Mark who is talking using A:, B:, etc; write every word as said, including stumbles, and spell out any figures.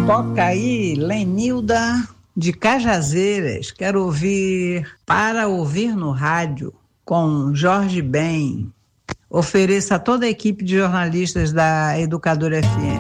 A: Toca aí, Lenilda de Cajazeiras. Quero ouvir Para Ouvir no Rádio, com Jorge Ben. Ofereça a toda a equipe de jornalistas da Educadora F M.